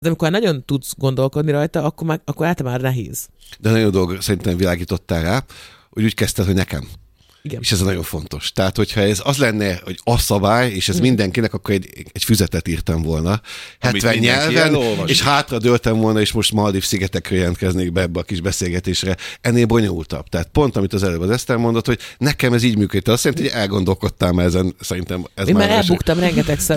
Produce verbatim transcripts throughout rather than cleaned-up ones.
De amikor nagyon tudsz gondolkodni rajta, akkor, már, akkor általában már nehéz. De nagyon dolog szerintem világítottál rá, hogy úgy kezdted, hogy nekem. Igen. És ez nagyon fontos. Tehát, hogyha ez az lenne, hogy a szabály, és ez hmm. mindenkinek, akkor egy, egy füzetet írtam volna. hetven nyelven, és hátra dőltem volna, és most Maldív szigetekről jelentkeznék be ebbe a kis beszélgetésre. Ennél bonyolultabb. Tehát pont, amit az előbb az Eszter mondott, hogy nekem ez így működik. Azt jelenti, hogy elgondolkodtál már ezen, szerintem ez Én már... már elbuktam rengetegszer.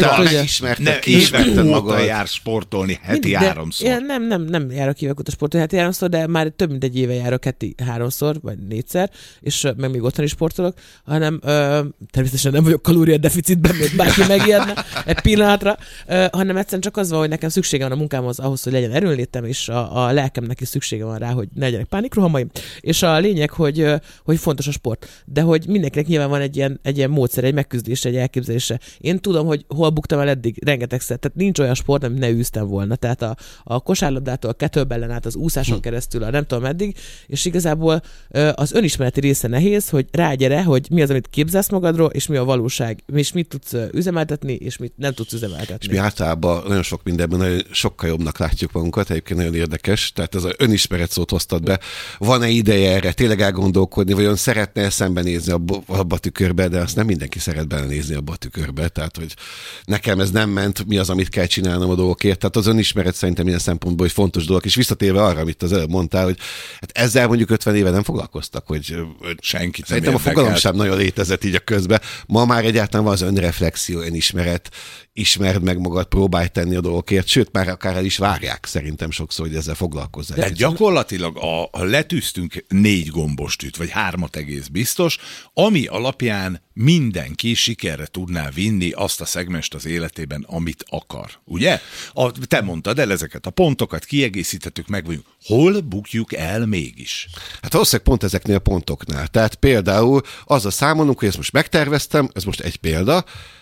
Megismerted magad. Jár sportolni heti háromszor. Én nem, nem, nem járok évek óta sportolni heti háromszor, de már több mint egy éve járok heti háromszor, vagy négyszer, és meg még otthon is sportolok, hanem ö, természetesen nem vagyok kalóriadeficitben, még bárki megijedne egy pillanatra, ö, hanem egyszerűen csak az van, hogy nekem szüksége van a munkámhoz ahhoz, hogy legyen erőnlétem, és a, a lelkemnek is szüksége van rá, hogy ne legyenek pánikrohamaim. És a lényeg, hogy, hogy fontos a sport. De hogy mindenkinek nyilván van egy ilyen, egy ilyen módszer, egy megküzdése, egy elképzelése. Én tudom, hogy hol buktam el eddig rengetegszer. Tehát nincs olyan sport, amit ne űztem volna. Tehát a, a kosárlabdától, a kettlebellen át, az úszáson keresztül, a nem tudom meddig, és igazából az önismereti része nehéz, hogy rágyere, hogy mi az, amit képzelsz magadról, és mi a valóság, és mit tudsz üzemeltetni, és mit nem tudsz üzemeltetni. És mi általában nagyon sok mindenben nagyon sokkal jobbnak látjuk magunkat, egyébként nagyon érdekes, tehát ez az önismeret szót hoztad be. Van-e ideje erre tényleg elgondolkodni, vagy olyan szeretne szembenézni abba, abba a tükörbe, de azt nem mindenki szeret belenézni abba a tükörbe, tehát hogy nekem ez nem ment, mi az, amit kell csinálnom a dolgokért. Tehát az önismeret szerintem ilyen szempontból egy fontos dolog, és visszatérve arra, amit az előbb mondtál, hogy hát ezzel mondjuk ötven éve nem foglalkoztak, hogy senkit szerintem a fogalom sem nagyon létezett így a közben. Ma már egyáltalán van az önreflexió, önismeret, ismerd meg magad, próbálj tenni a dolgokért, sőt, már akár el is várják szerintem sokszor, hogy ezzel foglalkozzál. De gyakorlatilag a, a letűztünk négy gombostűt, vagy hármat egész biztos, ami alapján mindenki sikerre tudná vinni azt a szegmest az életében, amit akar. Ugye? A, te mondtad el ezeket a pontokat, kiegészítettük meg, vagyunk. Hol bukjuk el mégis? Hát valószínűleg pont ezeknél a pontoknál. Tehát például azzal számolunk, hogy ezt most megterveztem, ez most egy példa,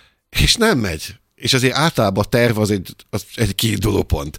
és nem megy. És azért általában a terv az egy, az egy kiinduló pont.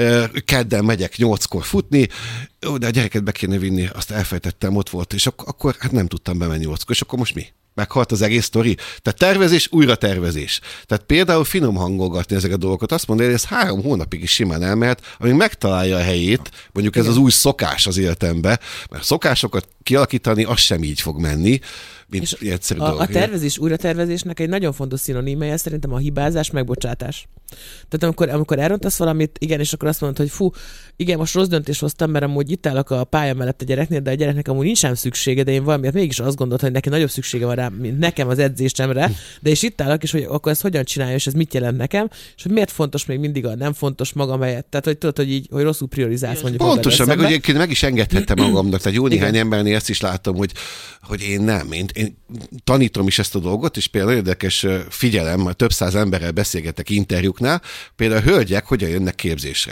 Kedden megyek nyolckor futni, de a gyereket be kéne vinni, azt elfejtettem, ott volt, és akkor, akkor hát nem tudtam bemenni nyolckor, és akkor most mi? Meghalt az egész sztori. Tehát tervezés, újra tervezés. Tehát például finom hangolgatni ezek a dolgokat, azt mondani, hogy ez három hónapig is simán elmehet, amíg megtalálja a helyét, mondjuk ez az új szokás az életembe, mert szokásokat kialakítani, az sem így fog menni, mint egyszerű a, dolog. a tervezés, újratervezésnek egy nagyon fontos szinonimája szerintem a hibázás, megbocsátás. Tehát amikor, amikor elrontasz valamit, igen, és akkor azt mondod, hogy fú, igen, most rossz döntést hoztam, mert amúgy itt állok a pálya mellett a gyereknél, de a gyereknek amúgy nincs sem szüksége, de én valamiért mégis azt gondolt, hogy neki nagyobb szüksége van rá, mint nekem az edzésemre, de és itt állok, és hogy akkor ezt hogyan csinálja, és ez mit jelent nekem, és hogy miért fontos még mindig a nem fontos magam helyett. Tehát, hogy tudod, hogy így, hogy rosszul priorizálsz mondjuk. Pontosan, meg hogy meg is engedhettem magamnak. Tehát jó néhány embernél ezt is látom, hogy, hogy én nem. Én, én tanítom is ezt a dolgot, és például érdekes figyelem, több száz emberrel beszélgetek interjúknál, például a hölgyek hogyan jönnek képzésre.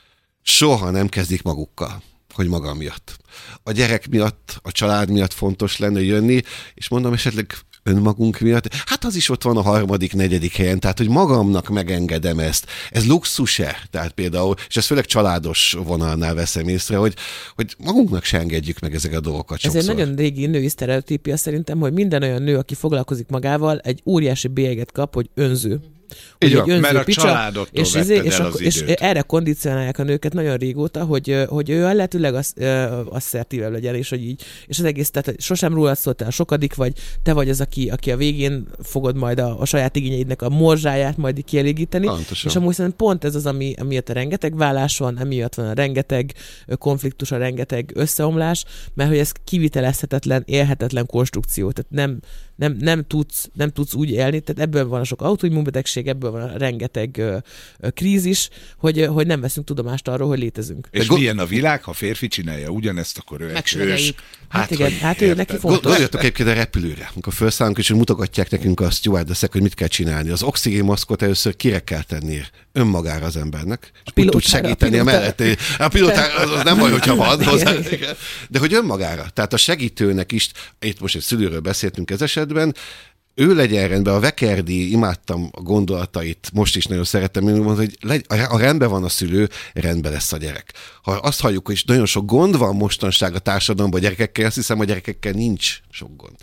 Soha nem kezdik magukkal, hogy magam miatt. A gyerek miatt, a család miatt fontos lenne jönni, és mondom esetleg önmagunk miatt. Hát az is ott van a harmadik, negyedik helyen, tehát hogy magamnak megengedem ezt. Ez luxus-e? Tehát például, és ezt főleg családos vonalnál veszem észre, hogy, hogy magunknak se engedjük meg ezeket a dolgokat sokszor. Ez egy nagyon régi női sztereotípia szerintem, hogy minden olyan nő, aki foglalkozik magával, egy óriási bélyeget kap, hogy önző. Így van, mert a picsa, családottól és, vetted és, el az és időt. És erre kondicionálják a nőket nagyon régóta, hogy, hogy ő lehetőleg asszertívebb legyen, és hogy így, és az egész, tehát sosem rólad szólt, te sokadik vagy, te vagy az, aki, aki a végén fogod majd a, a saját igényeidnek a morzsáját majd kielégíteni. Pontosan. És amúgy szerintem pont ez az, ami, amiatt a rengeteg vállás van, emiatt van a rengeteg konfliktus, a rengeteg összeomlás, mert hogy ez kivitelezhetetlen, élhetetlen konstrukció. Tehát nem, nem, nem, tudsz, nem tudsz úgy élni, tehát ebből van a sok autoimmunbetegség, ebből van a rengeteg ö, ö, krízis, hogy, hogy nem veszünk tudomást arról, hogy létezünk. És go- milyen a világ, ha férfi csinálja ugyanezt, akkor ő egy sős. Hát, hát igen, hát ő neki fontos. Gondoljatok egyébként a repülőre, amikor felszállunk, és mutogatják nekünk a stewardessek, hogy mit kell csinálni. Az oxigénmaszkot először kire kell tenni önmagára az embernek, és úgy tud segíteni a, a mellett. A pilótára az nem baj, hogyha van hozzá. De hogy önmagára. Tehát a segítőnek is, itt most egy szülőről beszéltünk ez esetben, ő legyen rendben, a Vekerdi, imádtam a gondolatait, most is nagyon szeretem, én mondom, hogy legy, a rendben van a szülő, rendben lesz a gyerek. Ha azt halljuk, hogy nagyon sok gond van mostanság a társadalomban a gyerekekkel, azt hiszem, a gyerekekkel nincs sok gond.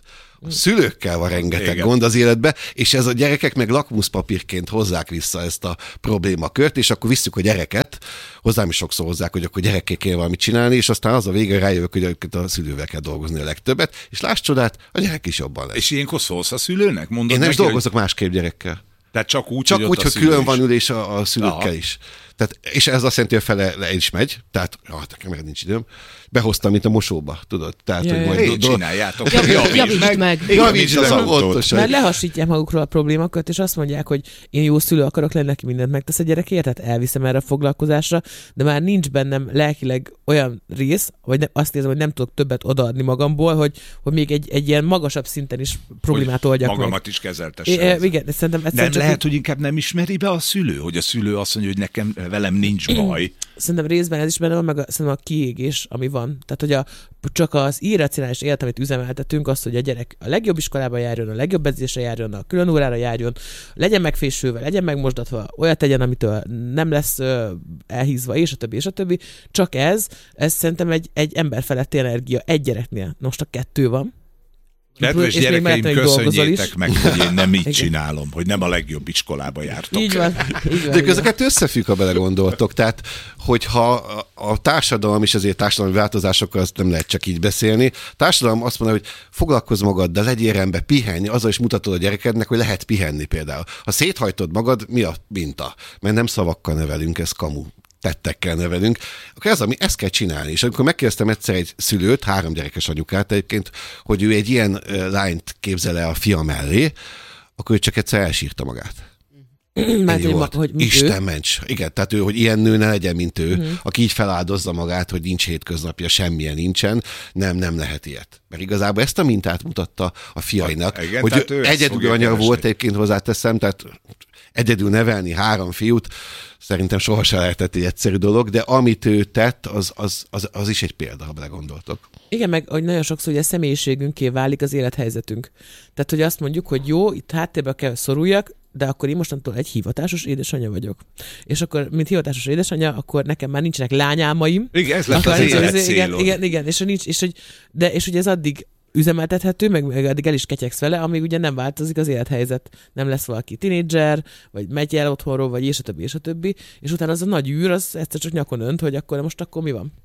A szülőkkel van rengeteg Igen. gond az életbe, és ez a gyerekek meg lakmuszpapírként hozzák vissza ezt a problémakört, és akkor visszük a gyereket, hozzám is sokszor hozzák, hogy akkor gyerekkel kell valamit csinálni, és aztán az a vége rájövök, hogy a szülővel kell dolgozni a legtöbbet, és láss csodát, a gyerek is jobban lesz. És ilyenkor szólsz a szülőnek? Mondod Én nem is neki, dolgozok hogy... másképp gyerekkel. Tehát csak úgy, Csak hogy úgy, ott a hogy szülő külön is. van ülés a, a szülőkkel Aha. is. Tehát, és ez azt jelenti, hogy fele le is megy, tehát ah, nekem meg nincs időm. Behoztam, mint a mosóba, tudod? Tehát, Ja, hogy ja, majd ja. Így do- csináljátok. Javítsd- javítsd meg. Javítsd az autót. pontosan. Mert lehasítják magukról a problémákat, és azt mondják, hogy én jó szülő akarok lenni, neki mindent megtesz a gyerekért, tehát elviszem erre a foglalkozásra, de már nincs bennem lelkileg olyan rész, vagy ne, azt érzem, hogy nem tudok többet odaadni magamból, hogy, hogy még egy, egy ilyen magasabb szinten is problémát oldjak meg. Magamat is kezeltesse. É, é, igen, szerintem Nem egyszerűen csak lehet, így- hogy inkább nem ismeri be a szülő, hogy a szülő azt mondja, hogy nekem velem nincs baj. Szerintem részben ez is benne van, meg a, szerintem a kiégés, ami van. Tehát, hogy a, csak az irracionális élet, amit üzemeltetünk, az, hogy a gyerek a legjobb iskolába járjon, a legjobb edzésre járjon, a külön órára járjon, legyen megfésülve, legyen megmosdatva, olyat tegyen, amitől nem lesz ö, elhízva, és a többi, és a többi. Csak ez, ez szerintem egy, egy ember feletti energia egy gyereknél. Most a kettő van. Kedves És még gyerekeim, mellette még dolgozol köszönjétek is. meg, hogy én nem így Igen. csinálom, hogy nem a legjobb iskolába jártok. Így van. Így van, De így ez a van. kettő összefügg, ha belegondoltok. Tehát, hogyha a- a társadalom is azért társadalmi változásokkal azt nem lehet csak így beszélni. A társadalom azt mondja, hogy foglalkozz magaddal, legyél ember, pihenj, azzal is mutatod a gyerekednek, hogy lehet pihenni például. Ha széthajtod magad, mi a minta? Mert nem szavakkal nevelünk, ez kamu. Tettekkel nevelünk, akkor ez, ami ezt kell csinálni. És amikor megkérdeztem egyszer egy szülőt, három gyerekes anyukát egyébként, hogy ő egy ilyen ö, lányt képzel el a fia mellé, akkor ő csak egyszer elsírta magát. Mert Ennyi hogy, ma, volt. hogy mi Isten ő? ments. Igen, tehát ő, hogy ilyen nő ne legyen, mint ő, uh-huh. aki így feláldozza magát, hogy nincs hétköznapja, semmilyen nincsen, nem, nem lehet ilyet. Mert igazából ezt a mintát mutatta a fiainak, Igen, hogy tehát ő ő ezt egyedül fogja anya keresni. volt, egyébként hozzáteszem, tehát egyedül nevelni három fiút, szerintem sohasem lehetett egy egyszerű dolog, de amit ő tett, az, az, az, az is egy példa, ha belegondoltok. Igen, meg hogy nagyon sokszor ugye a személyiségünké válik az élethelyzetünk. Tehát, hogy azt mondjuk, hogy jó, itt háttérbe kell szoruljak, de akkor én mostantól egy hivatásos édesanyja vagyok. És akkor, mint hivatásos édesanyja, akkor nekem már nincsenek lányálmaim. Igen, ez lett Akkor az nincs- élet igen, célod. igen, igen, és, hogy nincs, és, hogy, de, és hogy ez addig üzemeltethető, meg, meg addig el is ketyegsz vele, amíg ugye nem változik az élethelyzet. Nem lesz valaki tinédzser, vagy megy el otthonról, vagy és a többi, és a többi, és utána az a nagy űr, az egyszer csak nyakon önt, hogy akkor most akkor mi van?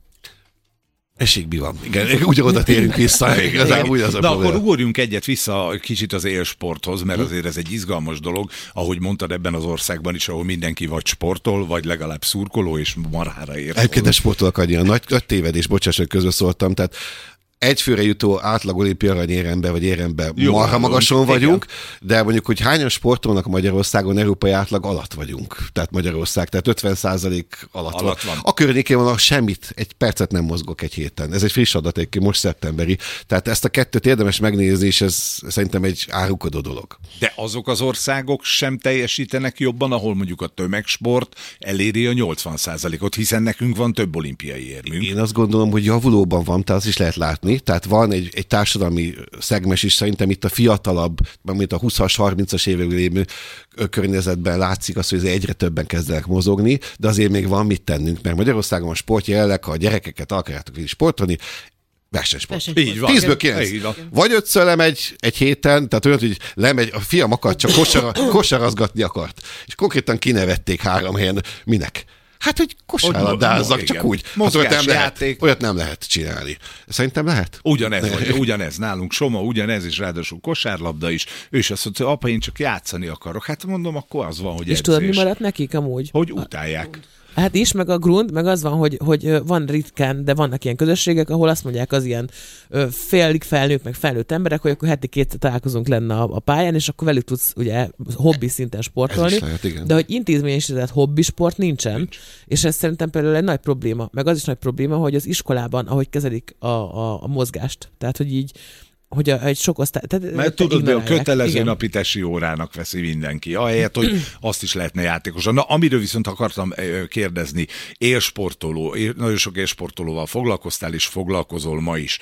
Esik mi van. Igen, úgy oda térünk vissza, igazából úgy az a De probléma. akkor ugorjunk egyet vissza kicsit az élsporthoz, mert azért ez egy izgalmas dolog, ahogy mondtad ebben az országban is, ahol mindenki vagy sportol, vagy legalább szurkoló, és marhára ér. Egyébként ne sportolok annyian. Nagy, nagy tévedés, bocsáss, hogy közbeszóltam, tehát egyfőre jutó átlag olimpia aranyérembe vagy érembe Jó, marha magason igen. vagyunk, de mondjuk, hogy hányan sportolnak Magyarországon, európai átlag alatt vagyunk. Tehát Magyarország, tehát ötven százalék alatt, Alatt van. A környékén van, ahol semmit, egy percet nem mozgok egy héten. Ez egy friss adat, egyébként most szeptemberi. Tehát ezt a kettőt érdemes megnézni, és ez szerintem egy árukodó dolog. De azok az országok sem teljesítenek jobban, ahol mondjuk a tömegsport eléri a nyolcvan százalékot, hiszen nekünk van több olimpiai érmünk. Én azt gondolom, hogy javulóban van, tehát azt is lehet látni. Tehát van egy, egy társadalmi szegmens is, szerintem itt a fiatalabb, mint a huszas, harmincas években lévő környezetben látszik az, hogy egyre többen kezdenek mozogni, de azért még van mit tennünk, mert Magyarországon a sport jelenleg, ha a gyerekeket akarjátok így sportolni, versenysport. Versenysport. Így van. Tízből kilenc. Így van. Vagy ötször lemegy egy héten, tehát olyan, hogy lemegy, a fiam akart, csak kosara, kosarazgatni akart. És konkrétan kinevették három helyen. Minek? Hát, hogy kosárlabdázzak, Hogy- csak igen. úgy. Hát, olyat nem lehet, Mozgásjáték. olyat nem lehet csinálni. Szerintem lehet. Ugyanez, vagy, ugyanez nálunk Soma, ugyanez, és ráadásul kosárlabda is. Ő is azt mondta, hogy apa, én csak játszani akarok. Hát mondom, akkor az van, hogy És edzés. tudod, mi maradt nekik amúgy? Hogy utálják. Hát is, meg a grund, meg az van, hogy, hogy van ritkán, de vannak ilyen közösségek, ahol azt mondják az ilyen ö, félig felnőtt, meg felnőtt emberek, hogy akkor heti kétszer találkozunk lenne a, a pályán, és akkor velük tudsz ugye hobbi szinten sportolni. Ez is lehet, igen. De hogy intézményesített hobbi sport nincsen, Nincs. És ez szerintem például egy nagy probléma. Meg az is nagy probléma, hogy az iskolában, ahogy kezelik a, a, a mozgást, tehát hogy így hogy a, egy sok osztály... Tehát, Mert tudod, hogy a kötelező igen. napi tesi órának veszi mindenki. Ahelyett, hogy azt is lehetne játékosan. Na, amiről viszont akartam ö, kérdezni, élsportoló, él, nagyon sok élsportolóval foglalkoztál, és foglalkozol ma is.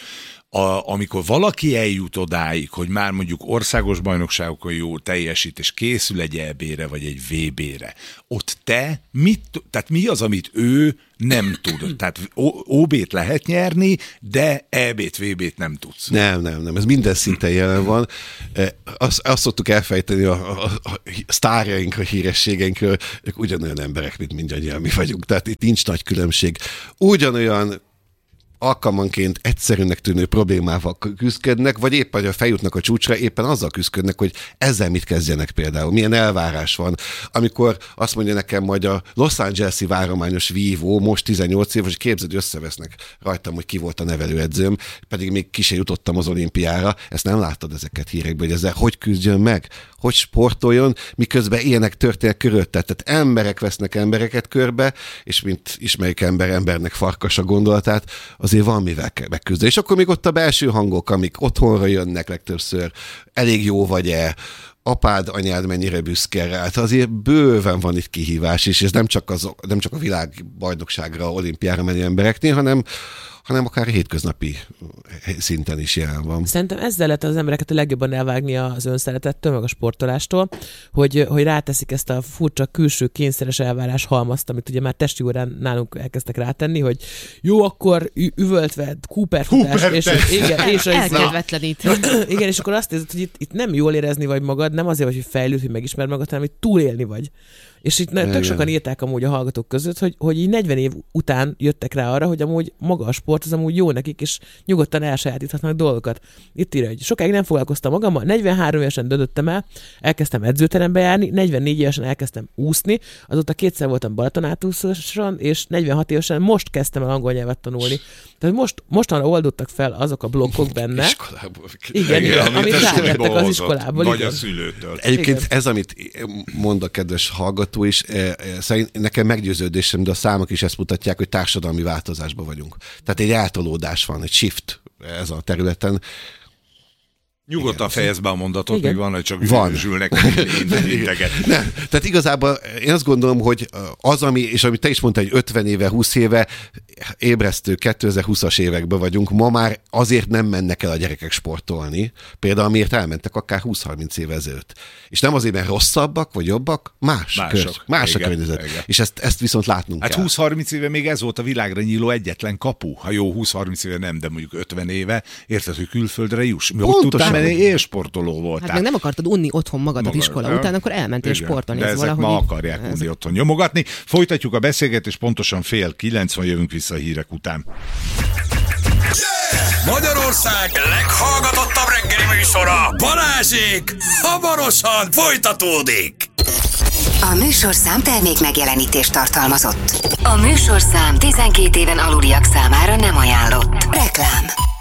A, amikor valaki eljut odáig, hogy már mondjuk országos bajnokságokon jó teljesít, és készül egy é bé-re, vagy egy vé bé-re, ott te mit, tehát mi az, amit ő nem tud? Tehát ó bé-t lehet nyerni, de é bé-t, vé bé-t nem tudsz. Nem, nem, nem. Ez minden szinten jelen van. Azt, azt szoktuk elfejteni a, a, a sztárjaink, a hírességeinkről, ők ugyanolyan emberek, mint mindannyian mi vagyunk. Tehát itt nincs nagy különbség. Ugyanolyan alkalmanként egyszerűnek tűnő problémával küzdködnek, vagy éppen, hogy feljutnak a csúcsra, éppen azzal küzdködnek, hogy ezzel mit kezdjenek például. Milyen elvárás van. Amikor azt mondja nekem majd a Los Angeles-i várományos vívó, most tizennyolc éves, hogy képzeld, összevesznek rajtam, hogy ki volt a nevelőedzőm, pedig még ki se jutottam az olimpiára. Ezt nem láttad ezeket hírekből, hogy ezzel hogy küzdjön meg, hogy sportoljon, miközben ilyenek történnek körülötte. Tehát emberek vesznek embereket körbe, és mint ismerik ember, embernek farkas a gondolatát, azért van mivel kell megküzdeni. És akkor még ott a belső hangok, amik otthonra jönnek legtöbbször, elég jó vagy-e, apád, anyád mennyire büszke rá. Hát azért bőven van itt kihívás, és ez nem csak, az, nem csak a világbajnokságra, olimpiára menő embereknél, hanem hanem akár hétköznapi szinten is jelen van. Szerintem ezzel lehet az embereket a legjobban elvágni az önszeretettől, meg a sportolástól, hogy, hogy ráteszik ezt a furcsa külső kényszeres elvárás halmazt, amit ugye már testi órán nálunk elkezdtek rátenni, hogy jó, akkor üvöltve, Cooper-futás, és, igen, és elkedvetlenít. Igen, és akkor azt érzed, hogy itt, itt nem jól érezni vagy magad, nem azért vagy, hogy fejlődj, hogy megismerd magad, hanem hogy túlélni vagy. És itt tök sokan írták amúgy a hallgatók között, hogy, hogy így negyven év után jöttek rá arra, hogy amúgy maga a sport az amúgy jó nekik, és nyugodtan elsajátíthatnak dolgokat. Itt írja, hogy sokáig nem foglalkoztam magammal, negyvenhárom évesen döntöttem el, elkezdtem edzőterembe járni, negyvennégy évesen elkezdtem úszni, azóta kétszer voltam Balatonátúszáson, és negyvenhat évesen most kezdtem el angol nyelvet tanulni. Tehát most, mostanra oldottak fel azok a blokkok benne. Iskolából. Igen, igen, igen, amit rátettek az iskolából. Vagy igen. a szülőtől. Egyébként igen. Ez, amit mond a kedves hallgató is, szerint nekem meggyőződésem, de a számok is ezt mutatják, hogy társadalmi változásban vagyunk. Tehát egy eltolódás van, egy shift ez a területen. Nyugodtan fejezd be a mondatot, igen. Még van, hogy csak van. Zsülnek integet. Nem, tehát igazából én azt gondolom, hogy az, ami, és amit te is mondtál, hogy ötven éve, húsz éve, ébresztő kétezer-húszas években vagyunk, ma már azért nem mennek el a gyerekek sportolni, például amiért elmentek akár húsz-harminc éve ezelőtt. És nem azért, mert rosszabbak, vagy jobbak, más Mások. Kör, más igen, a környezet. Igen. És ezt, ezt viszont látnunk hát kell. húsz-harminc éve még ez volt a világra nyíló egyetlen kapu. Ha jó, húsz-harminc éve nem, de mondjuk ötven éve, érted, hogy külföldre juss. Mi ott tudtál menni, élsportoló voltál. Hát meg nem akartad unni otthon magadat Magad, iskola után, akkor elmentél igen, sportolni. De ezek valahogy ma akarják ez... unni otthon nyomogatni. Folytatjuk a beszélgetést, pontosan fél kilencven jövünk vissza a hírek után. Yeah! Magyarország leghallgatottabb reggeli műsora, Balázsék, hamarosan folytatódik! A műsorszám termék megjelenítést tartalmazott. A műsorszám tizenkét éven aluliak számára nem ajánlott. Reklám.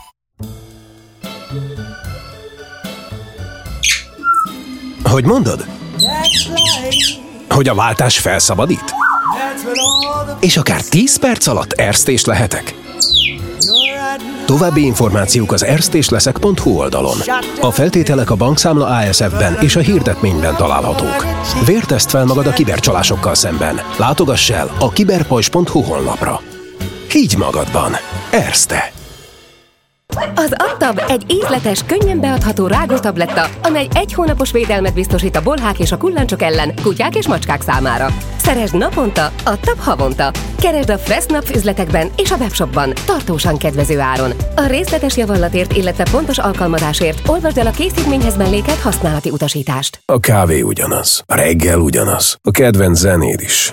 Hogy mondod? Hogy a váltás felszabadít? És akár tíz perc alatt erztés lehetek? További információk az erztésleszek pont hu oldalon. A feltételek a bankszámla á es ef-ben és a hirdetményben találhatók. Vérteszt fel magad a kibercsalásokkal szemben. Látogass el a kiberpajzs pont hu honlapra. Higgy magadban. Erzte. Az Adtab egy ízletes, könnyen beadható rágótabletta, amely egy hónapos védelmet biztosít a bolhák és a kullancsok ellen, kutyák és macskák számára. Szeresd naponta, Adtab havonta. Keresd a Fressnapf üzletekben és a webshopban, tartósan kedvező áron. A részletes javallatért, illetve pontos alkalmazásért olvasd el a készítményhez mellékelt használati utasítást. A kávé ugyanaz, a reggel ugyanaz, a kedvenc zenéd is.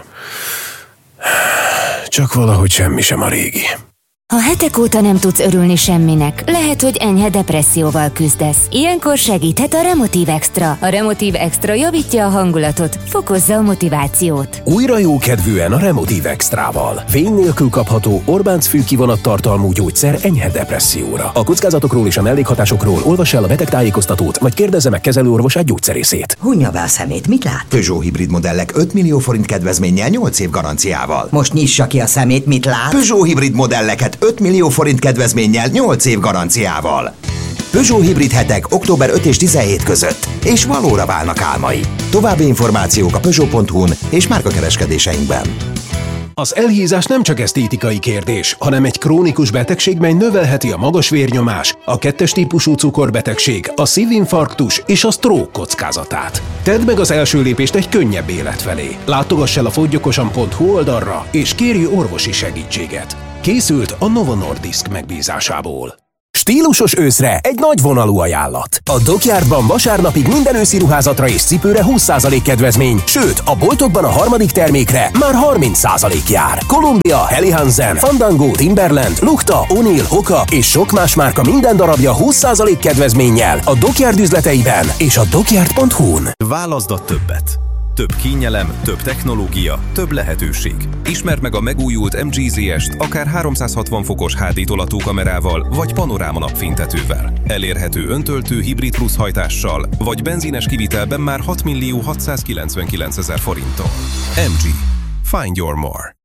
Csak valahogy semmi sem a régi. Ha hetek óta nem tudsz örülni semminek, lehet, hogy enyhe depresszióval küzdesz. Ilyenkor segíthet a Remotív Extra. A Remotív Extra javítja a hangulatot, fokozza a motivációt. Újra jókedvűen a Remotív Extrával. Fény nélkül kapható Orbánc fűkivonat tartalmú gyógyszer enyhe depresszióra. A kockázatokról és a mellékhatásokról olvass el a betegtájékoztatót, vagy kérdezze meg kezelőorvosát, gyógyszerészét. Hunja be a szemét, mit lát? Peugeot hibrid modellek öt millió forint kedvezménnyel nyolc év garanciával. Most nyissa ki a szemét, mit lát? Peugeot hibrid modelleket öt millió forint kedvezménnyel nyolc év garanciával. Peugeot hibrid hetek október ötödike és tizenhetedike között, és valóra válnak álmai. További információk a peugeot pont hu-n és márkakereskedéseinkben. Az elhízás nem csak esztétikai kérdés, hanem egy krónikus betegség, mely növelheti a magas vérnyomás, a kettes típusú cukorbetegség, a szívinfarktus és a stroke kockázatát. Tedd meg az első lépést egy könnyebb élet felé. Látogass el a fogyyokosan pont hu oldalra, és kérj orvosi segítséget. Készült a Novo Nordisk megbízásából. Stílusos őszre egy nagyvonalú ajánlat. A Dockyardban vasárnapig minden őszi ruházatra és cipőre húsz százalék kedvezmény, sőt, a boltokban a harmadik termékre már harminc százalék jár. Columbia, Helly Hansen, Fandango, Timberland, Lukta, O'Neill, Hoka és sok más márka minden darabja húsz százalék kedvezménnyel a Dockyard üzleteiben és a dockyard pont hu-n. Válaszd a többet. Több kényelem, több technológia, több lehetőség. Ismerd meg a megújult em gé zé est akár háromszázhatvan fokos há dé tolató kamerával, vagy panoráma napfénytetővel. Elérhető öntöltő hibrid plusz hajtással, vagy benzines kivitelben már hat millió hatszázkilencvenkilencezer forinttal. em gé. Find your more.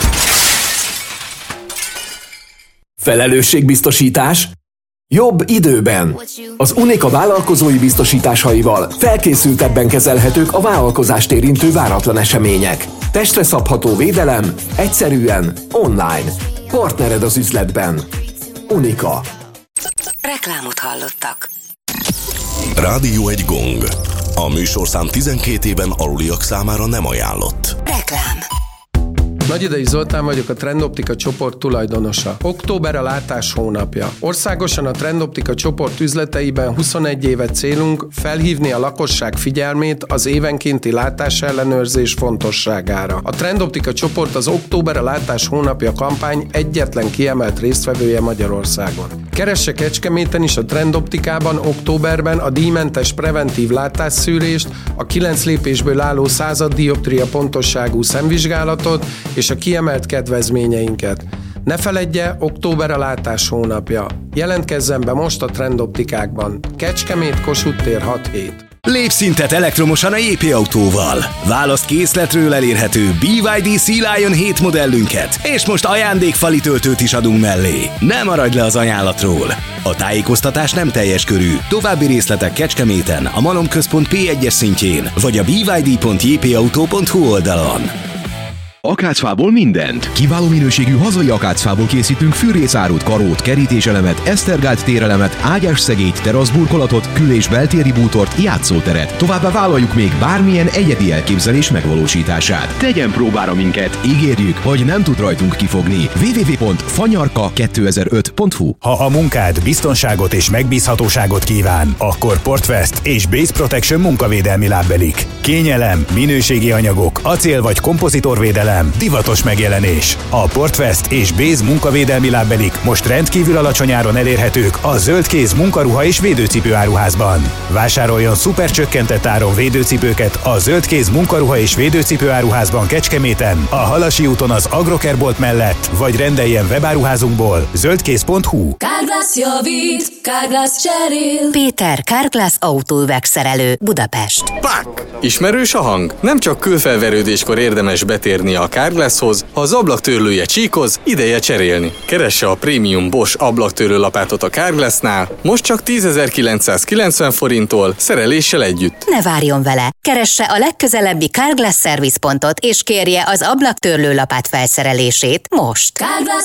Felelősségbiztosítás? Jobb időben. Az Unica vállalkozói biztosításaival felkészültebben kezelhetők a vállalkozást érintő váratlan események. Testre szabható védelem, egyszerűen, online. Partnered az üzletben. Unica. Reklámot hallottak. Rádió egy gong. A műsorszám tizenkét éven aluliak számára nem ajánlott. Reklám. Nagyidei Zoltán vagyok, a Trendoptika csoport tulajdonosa. Október a látás hónapja. Országosan a Trendoptika csoport üzleteiben huszonegy éve célunk felhívni a lakosság figyelmét az évenkénti látásellenőrzés fontosságára. A Trendoptika csoport az Október a látás hónapja kampány egyetlen kiemelt résztvevője Magyarországon. Keresse Kecskeméten is a Trendoptikában októberben a díjmentes preventív látásszűrést, a kilenc lépésből álló század dioptria pontosságú szemvizsgálatot és a kiemelt kedvezményeinket. Ne feledje, október a látás hónapja. Jelentkezzen be most a Trendoptikákban. Kecskemét, Kossuth tér hat hét. Lépszintet elektromosan a jé pé autóval. Választ készletről elérhető bé vé dé Sea Lion hét modellünket, és most ajándékfali töltőt is adunk mellé. Ne maradj le az ajánlatról! A tájékoztatás nem teljes körű. További részletek Kecskeméten, a Malomközpont pé egyes szintjén, vagy a b y d pont j p auto pont hu oldalon. Akácfából mindent. Kiváló minőségű hazai akácfából készítünk fűrészárút, karót, kerítéselemet, esztergált térelemet, ágyásszegélyt, teraszburkolatot, kül- és beltéri bútort, játszóteret. Továbbá vállaljuk még bármilyen egyedi elképzelés megvalósítását. Tegyen próbára minket, ígérjük, hogy nem tud rajtunk kifogni. double-u double-u double-u pont fanyarka kétezer-öt pont hu. Ha a munkád biztonságot és megbízhatóságot kíván, akkor Portvest és Base Protection munkavédelmi lábbelik. Kényelem, minőségi anyagok, acél vagy kompozitorvédelem, divatos megjelenés. A Portvest és Base munkavédelmi lábbelik most rendkívül alacsony áron elérhetők a Zöldkéz munkaruha és védőcipő áruházban. Vásároljon szuper csökkentett áron védőcipőket a Zöldkéz munkaruha és védőcipő áruházban Kecskeméten, a Halasi úton az Agrokerbolt mellett, vagy rendeljen webáruházunkból zöldkéz pont hu. Carglass javít, Carglass cserél. Péter, Carglass autóüvegszerelő, Budapest. Pak! Ismerős a hang? Nem csak külfelverődéskor érdemes betérni a Carglasshoz, ha az ablaktörlője csíkoz, ideje cserélni. Keresse a prémium Bosch ablaktörlő lapátot a Carglassnál, most csak tízezer-kilencszázkilencven forinttól, szereléssel együtt. Ne várjon vele! Keresse a legközelebbi Carglass szervizpontot és kérje az ablaktörlő lapát felszerelését most. Carglass